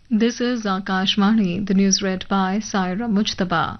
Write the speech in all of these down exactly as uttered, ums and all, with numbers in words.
This is Akashvani, the news read by Saira Mujtaba.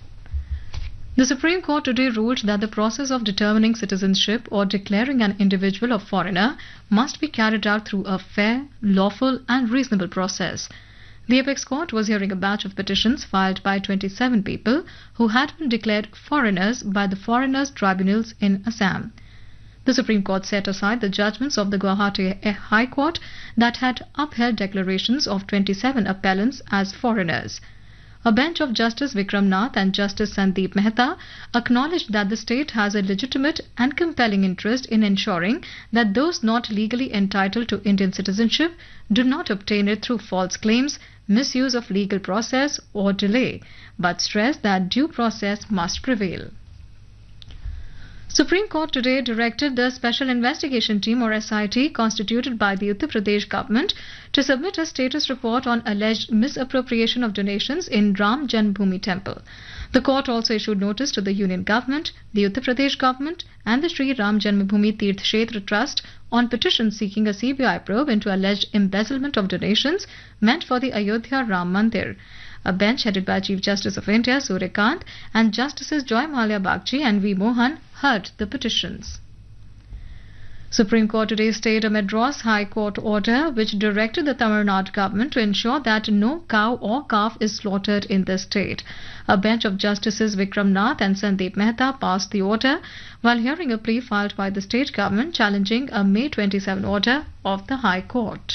The Supreme Court today ruled that the process of determining citizenship or declaring an individual a foreigner must be carried out through a fair, lawful and reasonable process. The Apex Court was hearing a batch of petitions filed by twenty-seven people who had been declared foreigners by the foreigners tribunals in Assam. The Supreme Court set aside the judgments of the Guwahati High Court that had upheld declarations of twenty-seven appellants as foreigners. A bench of Justice Vikram Nath and Justice Sandeep Mehta acknowledged that the state has a legitimate and compelling interest in ensuring that those not legally entitled to Indian citizenship do not obtain it through false claims, misuse of legal process or delay, but stressed that due process must prevail. Supreme Court today directed the Special Investigation Team or S I T constituted by the Uttar Pradesh government to submit a status report on alleged misappropriation of donations in Ram Janmabhoomi temple. The court also issued notice to the Union government, the Uttar Pradesh government and the Sri Ram Janmabhoomi Tirth Kshetra Trust on petitions seeking a C B I probe into alleged embezzlement of donations meant for the Ayodhya Ram Mandir. A bench headed by Chief Justice of India Surya Kant and Justices Joy Malia Bagchi and V. Mohan heard the petitions. Supreme Court today stayed a Madras High Court order which directed the Tamil Nadu government to ensure that no cow or calf is slaughtered in the state. A bench of Justices Vikram Nath and Sandeep Mehta passed the order while hearing a plea filed by the state government challenging a May twenty-seventh order of the High Court.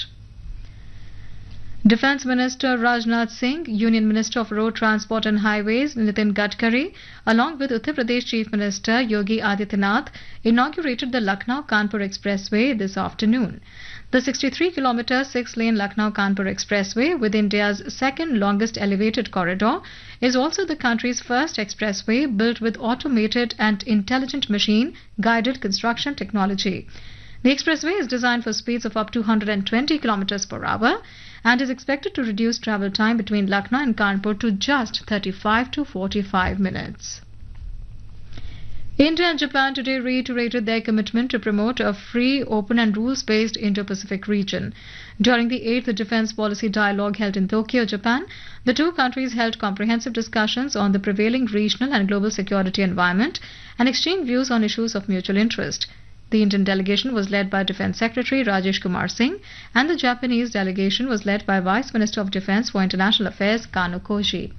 Defence Minister Rajnath Singh, Union Minister of Road Transport and Highways Nitin Gadkari, along with Uttar Pradesh Chief Minister Yogi Adityanath, inaugurated the Lucknow-Kanpur Expressway this afternoon. The sixty-three kilometre six-lane Lucknow-Kanpur Expressway, with India's second longest elevated corridor, is also the country's first expressway built with automated and intelligent machine-guided construction technology. The expressway is designed for speeds of up to one hundred twenty kilometers per hour and is expected to reduce travel time between Lucknow and Kanpur to just thirty-five to forty-five minutes. India and Japan today reiterated their commitment to promote a free, open and rules-based Indo-Pacific region. During the eighth Defence Policy Dialogue held in Tokyo, Japan, the two countries held comprehensive discussions on the prevailing regional and global security environment and exchanged views on issues of mutual interest. The Indian delegation was led by Defence Secretary Rajesh Kumar Singh and the Japanese delegation was led by Vice Minister of Defence for International Affairs Kano Koji.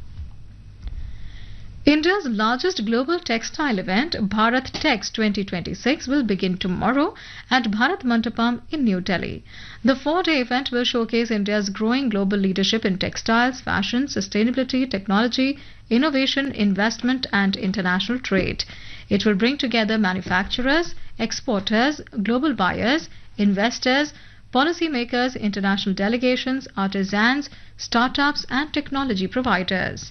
India's largest global textile event, Bharat Tex twenty twenty-six, will begin tomorrow at Bharat Mandapam in New Delhi. The four-day event will showcase India's growing global leadership in textiles, fashion, sustainability, technology, innovation, investment and international trade. It will bring together manufacturers, exporters, global buyers, investors, policymakers, international delegations, artisans, startups and technology providers.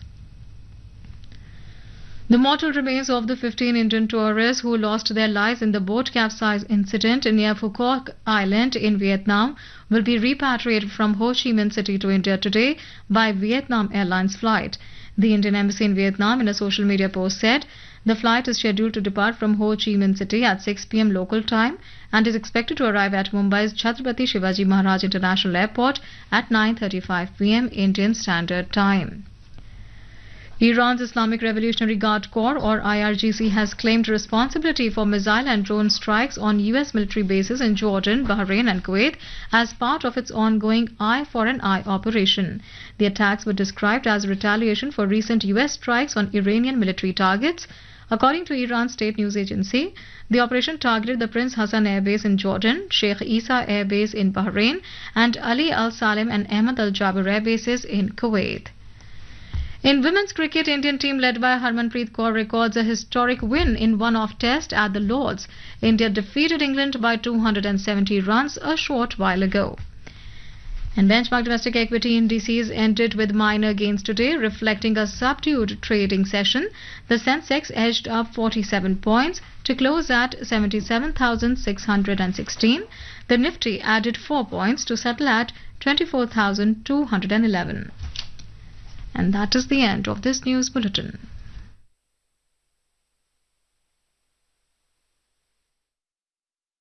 The mortal remains of the fifteen Indian tourists who lost their lives in the boat capsize incident near Phuoc Island in Vietnam will be repatriated from Ho Chi Minh City to India today by Vietnam Airlines flight. The Indian Embassy in Vietnam in a social media post said the flight is scheduled to depart from Ho Chi Minh City at six p m local time and is expected to arrive at Mumbai's Chhatrapati Shivaji Maharaj International Airport at nine thirty-five p m Indian Standard Time. Iran's Islamic Revolutionary Guard Corps or I R G C has claimed responsibility for missile and drone strikes on U S military bases in Jordan, Bahrain and Kuwait as part of its ongoing Eye for an Eye operation. The attacks were described as retaliation for recent U S strikes on Iranian military targets. According to Iran's state news agency, the operation targeted the Prince Hassan Air Base in Jordan, Sheikh Isa Air Base in Bahrain and Ali Al Salem and Ahmad Al Jaber Air Bases in Kuwait. In women's cricket, Indian team led by Harmanpreet Kaur records a historic win in one-off test at the Lords. India defeated England by two hundred seventy runs a short while ago. And benchmark domestic equity indices ended with minor gains today, reflecting a subdued trading session. The Sensex edged up forty-seven points to close at seventy-seven thousand six hundred sixteen. The Nifty added four points to settle at twenty-four thousand two hundred eleven. And that is the end of this news bulletin.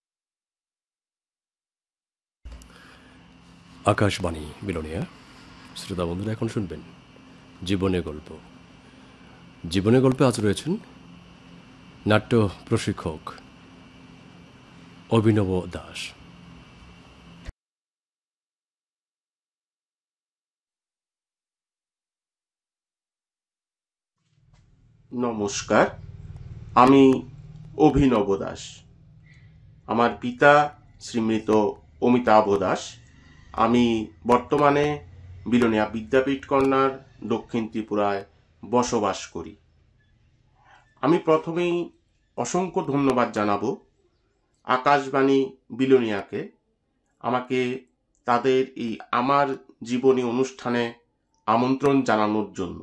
Akashvani Bilonia. শ্রোতা বন্ধুরা, এখন শুনবেন জীবনে গল্প। জীবনে গল্পে আজ রয়েছেন নাট্য প্রশিক্ষক অভিনব দাস। নমস্কার, আমি অভিনব দাস। আমার পিতা শ্রীমৃত অমিতাভ দাস। আমি বর্তমানে বিলোনিয়া বিদ্যাপীঠ কন্যার দক্ষিণ ত্রিপুরায় বসবাস করি। আমি প্রথমেই অসংখ্য ধন্যবাদ জানাবো আকাশবাণী বিলোনিয়াকে আমাকে তাদের এই আমার জীবনী অনুষ্ঠানে আমন্ত্রণ জানানোর জন্য।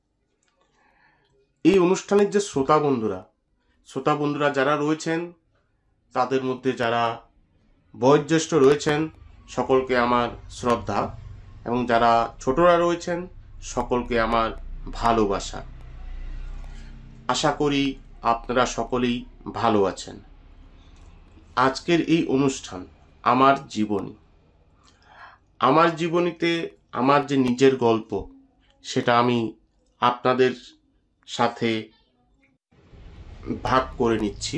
এই অনুষ্ঠানের যে শ্রোতা বন্ধুরা শ্রোতা বন্ধুরা যারা রয়েছেন, তাদের মধ্যে যারা বয়োজ্যেষ্ঠ রয়েছেন সকলকে আমার শ্রদ্ধা, এবং যারা ছোটরা রয়েছেন সকলকে আমার ভালোবাসা। আশা করি আপনারা সকলেই ভালো আছেন। আজকের এই অনুষ্ঠান আমার জীবনী। আমার জীবনীতে আমার যে নিজের গল্প, সেটা আমি আপনাদের সাথে ভাগ করে নিচ্ছি।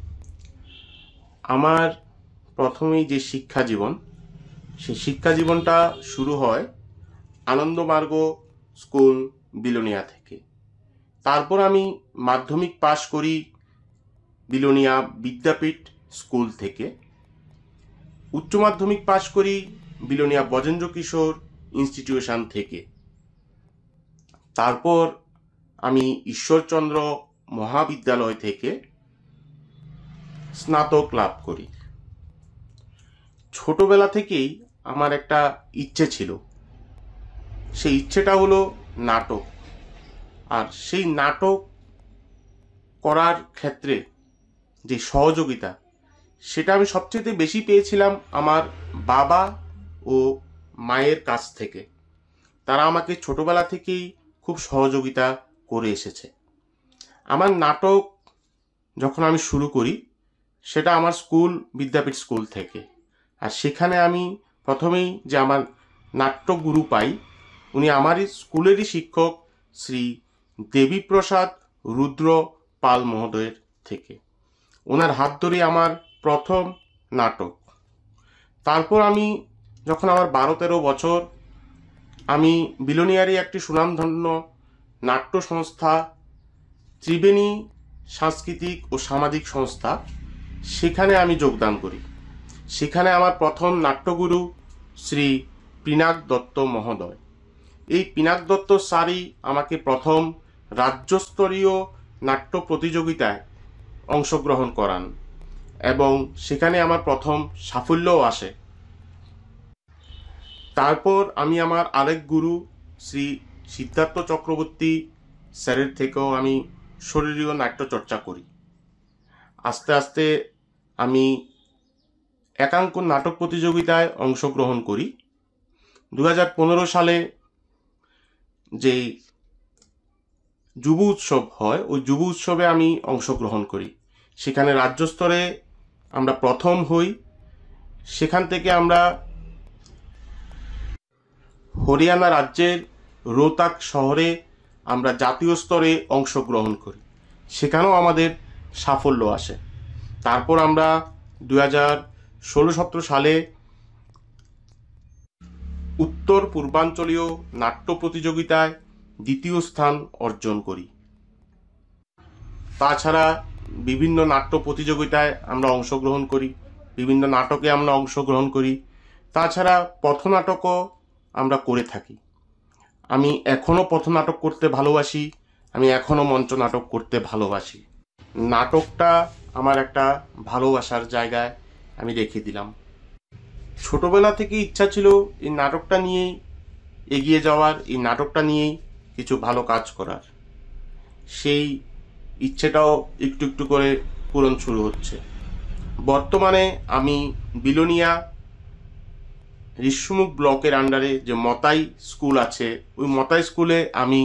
আমার প্রথমেই যে শিক্ষা জীবন, সেই শিক্ষা জীবনটা শুরু হয় আনন্দমার্গ স্কুল বিলোনিয়া থেকে। তারপর আমি মাধ্যমিক পাশ করি বিলোনিয়া বিদ্যাপীঠ স্কুল থেকে। উচ্চ মাধ্যমিক পাশ করি বিলোনিয়া বজেন্দ্র কিশোর ইনস্টিটিউশন থেকে। তারপর আমি ঈশ্বরচন্দ্র মহাবিদ্যালয় থেকে স্নাতক লাভ করি। ছোটবেলা থেকেই আমার একটা ইচ্ছে ছিল, সেই ইচ্ছেটা হলো নাটক। আর সেই নাটক করার ক্ষেত্রে যে সহযোগিতা, সেটা আমি সবচেয়ে বেশি পেয়েছিলাম আমার বাবা ও মায়ের কাছ থেকে। তারা আমাকে ছোটবেলা থেকেই খুব সহযোগিতা করে এসেছে। আমার নাটক যখন আমি শুরু করি, সেটা আমার স্কুল বিদ্যাপীঠ স্কুল থেকে। আর সেখানে আমি প্রথমেই যে আমার নাট্যগুরু পাই, উনি আমারই স্কুলেরই শিক্ষক শ্রী দেবীপ্রসাদ রুদ্র পাল মহোদয়ের থেকে। ওনার হাত ধরে আমার প্রথম নাটক। তারপর আমি যখন আমার বারো তেরো বছর, আমি বিলোনিয়ারই একটি সুনামধন্য নাট্য সংস্থা ত্রিবেণী সাংস্কৃতিক ও সামাজিক সংস্থা, সেখানে আমি যোগদান করি। সেখানে আমার প্রথম নাট্যগুরু শ্রী পিনাক দত্ত মহোদয়। এই পিনাক দত্ত স্যারই আমাকে প্রথম রাজ্যস্তরীয় নাট্য প্রতিযোগিতায় অংশগ্রহণ করান, এবং সেখানে আমার প্রথম সাফল্যও আসে। তারপর আমি আমার আরেক গুরু শ্রী সিদ্ধার্থ চক্রবর্তী স্যারের থেকেও আমি শরীরীয় নাট্য চর্চা করি। আস্তে আস্তে আমি একাঙ্কন নাটক প্রতিযোগিতায় অংশগ্রহণ করি। দু হাজার পনেরো সালে যে যুব উৎসব হয়, ওই যুব উৎসবে আমি অংশগ্রহণ করি। সেখানে রাজ্য স্তরে আমরা প্রথম হই। সেখান থেকে আমরা হরিয়ানা রাজ্যের রোহতাক শহরে আমরা জাতীয় স্তরে অংশগ্রহণ করি। সেখানেও আমাদের সাফল্য আসে। তারপর আমরা দু হাজার ষোলো সতেরো সালে উত্তর পূর্বাঞ্চলীয় নাট্য প্রতিযোগিতায় দ্বিতীয় স্থান অর্জন করি। তাছাড়া বিভিন্ন নাট্য প্রতিযোগিতায় আমরা অংশগ্রহণ করি, বিভিন্ন নাটকে আমরা অংশগ্রহণ করি। তাছাড়া পথনাটকও আমরা করে থাকি। আমি এখনও পথনাটক করতে ভালোবাসি, আমি এখনও মঞ্চ নাটক করতে ভালোবাসি। নাটকটা আমার একটা ভালোবাসার জায়গায় আমি রেখে দিলাম। ছোটবেলা থেকে ইচ্ছা ছিল এই নাটকটা নিয়েই এগিয়ে যাওয়ার, এই নাটকটা নিয়েই কিছু ভালো কাজ করার। সেই ইচ্ছেটাও একটু একটু করে পূরণ শুরু হচ্ছে। বর্তমানে আমি বিলোনিয়া ঋষ্যমুখ ব্লকের আন্ডারে যে মতাই স্কুল আছে, ওই মতাই স্কুলে আমি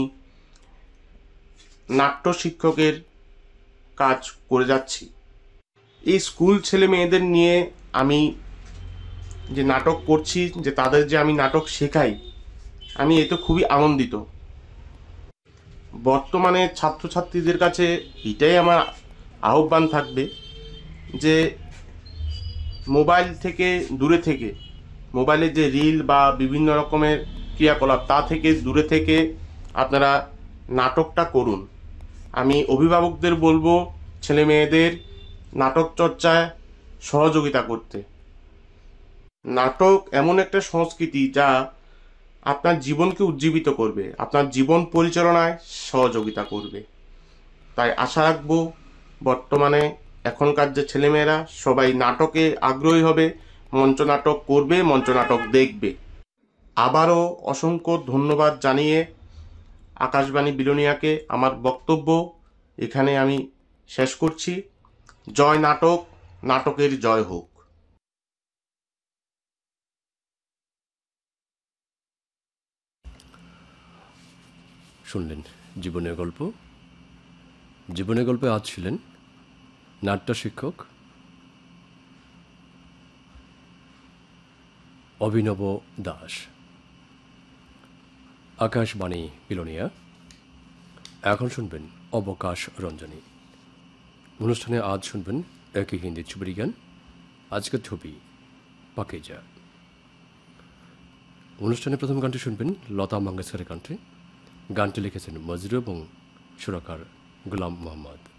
নাট্য শিক্ষকের কাজ করে যাচ্ছি। এই স্কুল ছেলে মেয়েদের নিয়ে আমি যে নাটক করছি, যে তাদের যে আমি নাটক শেখাই, আমি এতে খুবই আনন্দিত। বর্তমানে ছাত্রছাত্রীদের কাছে এটাই আমার আহ্বান থাকবে যে মোবাইল থেকে দূরে থেকে, মোবাইলে যে রিল বা বিভিন্ন রকমের ক্রিয়াকলাপ তা থেকে দূরে থেকে আপনারা নাটকটা করুন। আমি অভিভাবকদের বলবো ছেলে মেয়েদের নাটক চর্চায় সহযোগিতা করতে। নাটক এমন একটা সংস্কৃতি যা আপনার জীবনকে উজ্জীবিত করবে, আপনার জীবন পরিচালনায় সহযোগিতা করবে। তাই আশা রাখবো বর্তমানে এখনকার যে ছেলেমেয়েরা সবাই নাটকে আগ্রহী হবে, মঞ্চ নাটক করবে, মঞ্চ নাটক দেখবে। আবারও অসংখ্য ধন্যবাদ জানিয়ে আকাশবাণী বিলোনিয়াকে আমার বক্তব্য এখানে আমি শেষ করছি। জয় নাটক, নাটকের জয় হোক। শুনলেন জীবনের গল্প। জীবনের গল্পে আজ ছিলেন নাট্য শিক্ষক অভিনব দাস। আকাশবাণী বিলোনিয়া। এখন শুনবেন অবকাশ রঞ্জনী। অনুষ্ঠানে আজ শুনবেন একই হিন্দি ছবির গান, আজকের ছবি পাকিজা। অনুষ্ঠানে প্রথম গানটি শুনবেন লতা মঙ্গেশকরের কণ্ঠে। গানটি লিখেছেন মজরু এবং সুরকার গোলাম মোহাম্মদ।